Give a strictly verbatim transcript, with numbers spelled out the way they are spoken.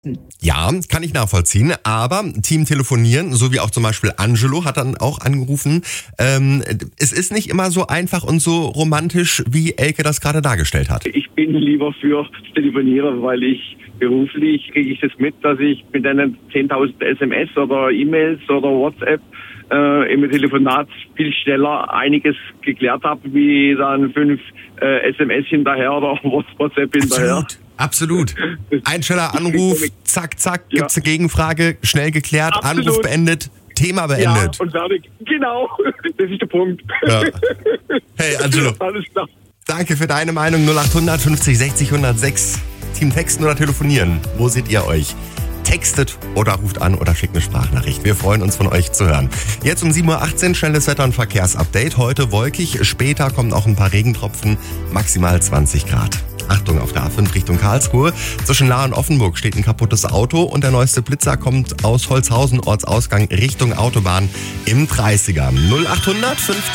Ja, kann ich nachvollziehen, aber Team Telefonieren, so wie auch zum Beispiel Angelo hat dann auch angerufen, ähm, es ist nicht immer so einfach und so romantisch, wie Elke das gerade dargestellt hat. Ich bin lieber für Telefonieren, weil ich beruflich kriege ich das mit, dass ich mit einem zehntausend S M S oder E-Mails oder WhatsApp äh, im Telefonat viel schneller einiges geklärt habe, wie dann fünf äh, S M S hinterher oder WhatsApp hinterher. Absolut. Absolut. Einsteller Anruf, zack, zack, Ja. gibt's eine Gegenfrage, schnell geklärt, Absolut. Anruf beendet, Thema Ja, beendet. und fertig. Genau, das ist der Punkt. Ja. Hey Angelo, Alles klar. danke für deine Meinung. null acht hundert fünfzig sechzig hundertsechs. Team Texten oder Telefonieren? Wo seht ihr euch? Textet oder ruft an oder schickt eine Sprachnachricht. Wir freuen uns, von euch zu hören. Jetzt um sieben Uhr achtzehn, schnelles Wetter- und Verkehrsupdate. Heute wolkig, später kommen auch ein paar Regentropfen, maximal zwanzig Grad. Achtung, auf der A fünf Richtung Karlsruhe. Zwischen Lahr und Offenburg steht ein kaputtes Auto und der neueste Blitzer kommt aus Holzhausen, Ortsausgang Richtung Autobahn im dreißiger. null acht hundert fünfzig